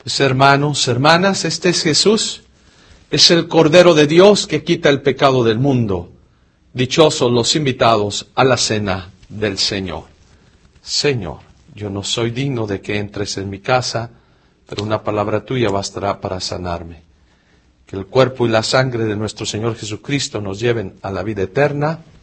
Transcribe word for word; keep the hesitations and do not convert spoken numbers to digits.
Pues hermanos, hermanas, este es Jesús, es el Cordero de Dios que quita el pecado del mundo. Dichosos los invitados a la cena del Señor. Señor, yo no soy digno de que entres en mi casa, pero una palabra tuya bastará para sanarme. Que el cuerpo y la sangre de nuestro Señor Jesucristo nos lleven a la vida eterna.